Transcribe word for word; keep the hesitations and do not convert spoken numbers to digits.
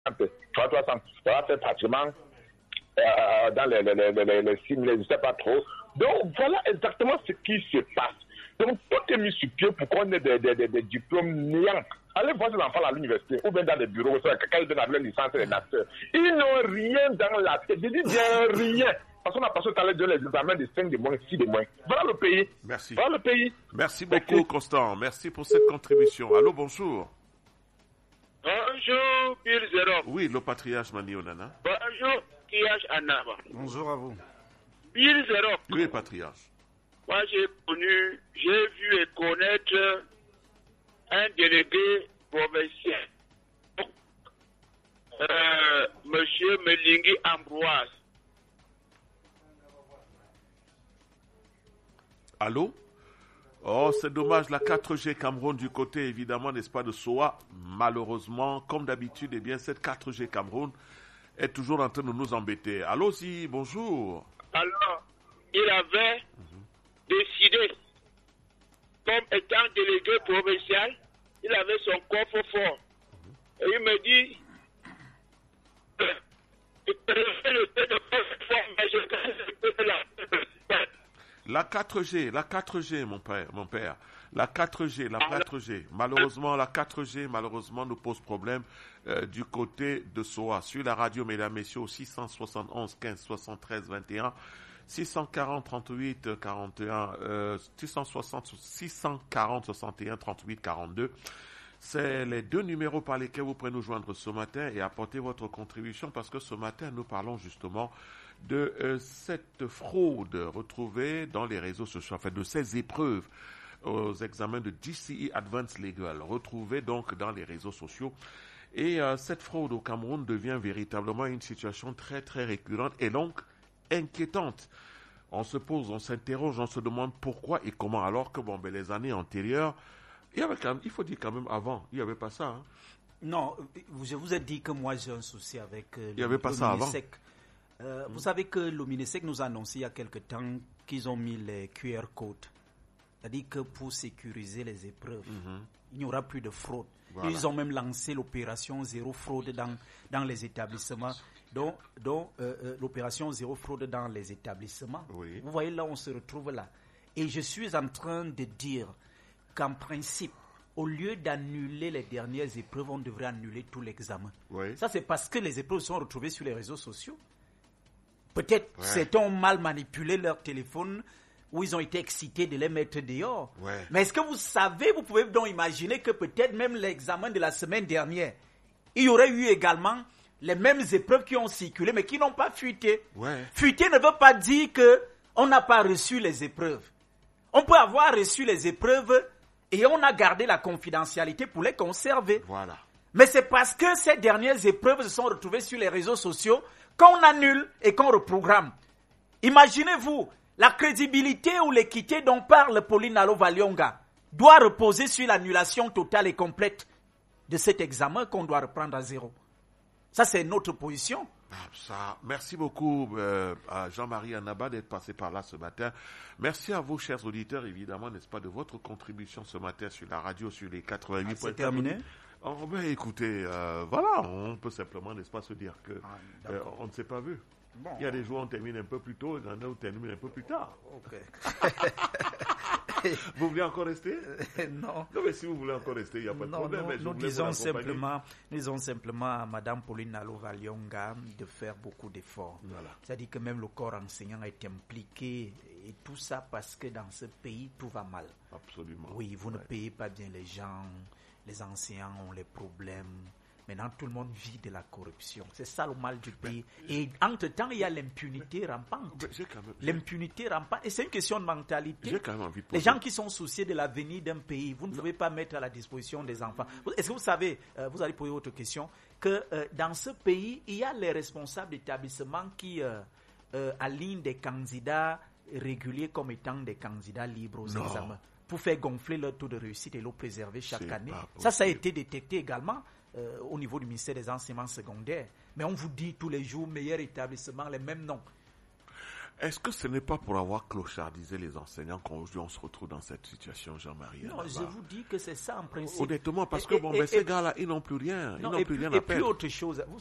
trois cents, ça va faire pratiquement euh, dans les, les, les, les, les signes, je ne sais pas trop. Donc, voilà exactement ce qui se passe. Donc, tout est mis sur pied pour qu'on ait des, des, des, des diplômes néants. Allez voir ces enfants à l'université ou bien dans les bureaux, quand ils donnent leur licence et les masters. Ils n'ont rien dans la tête. Je dis bien rien. Parce qu'on a passé tout à l'heure de les examens de cinq de moins, six de moins. Voilà le pays. Merci. Voilà le pays. Merci beaucoup, Merci. Constant. Merci pour cette contribution. Allô, bonjour. Bonjour, Bill Zero. Oui, le patriarche Mani Onana. Bonjour, Kiyash Anaba. Bonjour à vous. Bill Zero. Oui, patriarche. Moi, j'ai connu, j'ai vu et connaître un délégué provincial, euh, Monsieur Melingui Ambroise. Allô? Oh, c'est dommage, la quatre G Cameroun du côté, évidemment, n'est-ce pas, de Soa. Malheureusement, comme d'habitude, eh bien, cette quatre G Cameroun est toujours en train de nous embêter. Allô, si, bonjour. Alors, il avait mm-hmm. décidé, comme étant délégué provincial, il avait son coffre fort. Mm-hmm. Et il me dit, la quatre G, la quatre G, mon père, mon père. La quatre G, la quatre G. Malheureusement, la quatre G, malheureusement, nous pose problème euh, du côté de Soa. Sur la radio, mesdames, messieurs, six cent soixante et onze, quinze, soixante-treize, vingt et un, six cent quarante, trente-huit, quarante et un, euh, six cent soixante, six cent quarante, soixante et un, trente-huit, quarante-deux. C'est les deux numéros par lesquels vous pouvez nous joindre ce matin et apporter votre contribution parce que ce matin, nous parlons justement de euh, cette fraude retrouvée dans les réseaux sociaux, enfin de ces épreuves aux examens de G C E Advanced Legal retrouvées donc dans les réseaux sociaux. Et euh, cette fraude au Cameroun devient véritablement une situation très très récurrente et donc inquiétante. On se pose, on s'interroge, on se demande pourquoi et comment, alors que bon, ben, les années antérieures, il y avait quand même, il faut dire quand même avant, il n'y avait pas ça. Hein. Non, je vous ai dit que moi j'ai un souci avec euh, il n'y avait pas ça avant. Euh, mmh. Vous savez que l'Ominesec nous a annoncé il y a quelque temps qu'ils ont mis les Q R codes. C'est-à-dire que pour sécuriser les épreuves, mmh. il n'y aura plus de fraude. Voilà. Ils ont même lancé l'opération zéro fraude dans, dans les établissements. Donc, donc euh, euh, l'opération zéro fraude dans les établissements. Oui. Vous voyez là, on se retrouve là. Et je suis en train de dire qu'en principe, au lieu d'annuler les dernières épreuves, on devrait annuler tout l'examen. Oui. Ça, c'est parce que les épreuves sont retrouvées sur les réseaux sociaux. Peut-être ouais. certains ont mal manipulé leur téléphone ou ils ont été excités de les mettre dehors. Ouais. Mais est-ce que vous savez, vous pouvez donc imaginer que peut-être même l'examen de la semaine dernière, il y aurait eu également les mêmes épreuves qui ont circulé mais qui n'ont pas fuité. Ouais. Fuiter ne veut pas dire qu'on n'a pas reçu les épreuves. On peut avoir reçu les épreuves et on a gardé la confidentialité pour les conserver. Voilà. Mais c'est parce que ces dernières épreuves se sont retrouvées sur les réseaux sociaux qu'on annule et qu'on reprogramme. Imaginez-vous, la crédibilité ou l'équité dont parle Pauline Alo-Valionga doit reposer sur l'annulation totale et complète de cet examen qu'on doit reprendre à zéro. Ça, c'est notre position. Ah, ça, merci beaucoup euh, à Jean-Marie Anaba d'être passé par là ce matin. Merci à vous, chers auditeurs, évidemment, n'est-ce pas, de votre contribution ce matin sur la radio, sur les quatre-vingt-huit. Ah, c'est terminé. Oh, ben, écoutez, euh, voilà, on peut simplement, n'est-ce pas, se dire que ah, euh, on ne s'est pas vu. Bon. Il y a des jours où on termine un peu plus tôt, il y en a où on termine un peu plus tard. Ok. Vous voulez encore rester? Non. Non, mais si vous voulez encore rester, il n'y a pas de non, problème. Non, mais nous, disons simplement, nous disons simplement à Mme Pauline Alo-Valionga de faire beaucoup d'efforts. Voilà. C'est-à-dire que même le corps enseignant est impliqué et tout ça parce que dans ce pays, tout va mal. Absolument. Oui, vous ouais. ne payez pas bien les gens, les enseignants ont les problèmes. Maintenant, tout le monde vit de la corruption. C'est ça le mal du pays. Mais, et entre-temps, il y a l'impunité rampante. L'impunité rampante. Et c'est une question de mentalité. J'ai quand même envie de Les gens qui sont souciés de l'avenir d'un pays, vous ne pouvez pas mettre à la disposition des enfants. Est-ce que vous savez, euh, vous allez poser autre question, que euh, dans ce pays, il y a les responsables d'établissements qui euh, euh, alignent des candidats réguliers comme étant des candidats libres aux non. examens pour faire gonfler leur taux de réussite et le préserver chaque c'est année. Ça, ça a été détecté également. Euh, au niveau du ministère des enseignements secondaires. Mais on vous dit tous les jours, meilleur établissement, les mêmes noms. Est-ce que ce n'est pas pour avoir clochardisé les enseignants qu'aujourd'hui on se retrouve dans cette situation, Jean-Marie? Non, je vous dis que c'est ça en principe. Honnêtement, parce et, que bon, et, ben, et, ces gars-là, ils n'ont plus rien. Non, ils n'ont et plus puis, rien et à puis perdre. autre chose, vous,